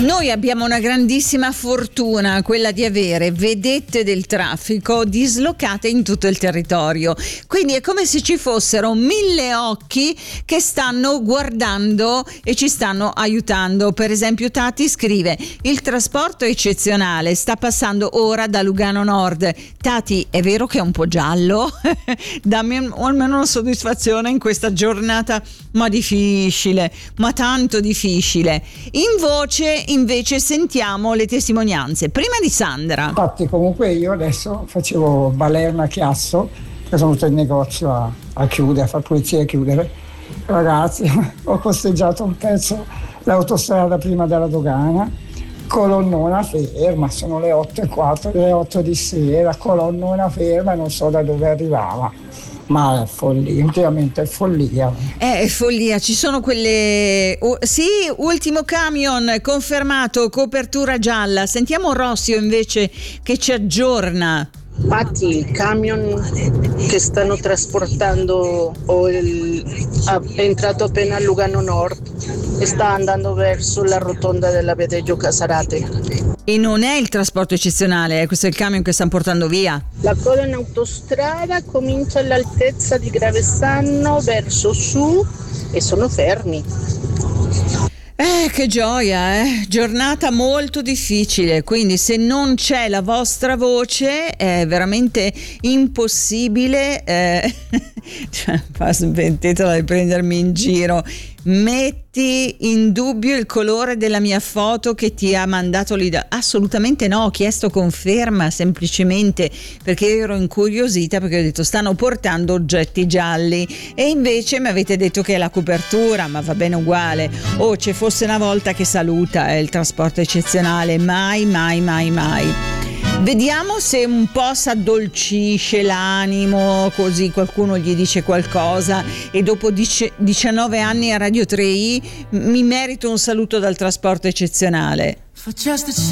Noi abbiamo una grandissima fortuna, quella di avere vedette del traffico dislocate in tutto il territorio. Quindi è come se ci fossero 1000 occhi che stanno guardando e ci stanno aiutando. Per esempio Tati scrive: il trasporto è eccezionale, sta passando ora da Lugano Nord. Tati, è vero che è un po' giallo? Dammi almeno una soddisfazione in questa giornata ma difficile, ma tanto difficile. In voce invece sentiamo le testimonianze, prima di Sandra. Infatti comunque io adesso facevo Balerna Chiasso, che sono venuto in negozio a chiudere, a far pulizia e a chiudere. Ragazzi, ho costeggiato un pezzo l'autostrada prima della dogana, colonnona ferma, sono le 8:04, le 8 di sera, colonnona ferma e non so da dove arrivava. Ma è follia, ultimamente è follia. È follia, ci sono quelle... sì, ultimo camion confermato, copertura gialla. Sentiamo Rossio invece che ci aggiorna. Infatti il camion che stanno trasportando è entrato appena a Lugano Nord e sta andando verso la rotonda della Viareggio Casarate. E non è il trasporto eccezionale, questo è il camion che stanno portando via. La coda in autostrada comincia all'altezza di Gravessano verso su e sono fermi. Che gioia, giornata molto difficile, quindi se non c'è la vostra voce è veramente impossibile, smettetela di prendermi in giro. Metti in dubbio il colore della mia foto che ti ha mandato lì? Assolutamente no, ho chiesto conferma semplicemente perché ero incuriosita, perché ho detto stanno portando oggetti gialli e invece mi avete detto che è la copertura, ma va bene uguale. C'è fosse una volta che saluta il trasporto eccezionale, mai. Vediamo se un po' s'addolcisce l'animo, così qualcuno gli dice qualcosa e dopo 19 anni a Radio 3i mi merito un saluto dal trasporto eccezionale.